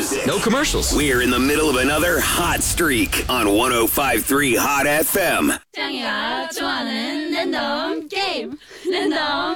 music. No commercials. We're in the middle of another hot streak on 105.3 Hot FM. 짱이가 좋아하는 랜덤 게임. 랜덤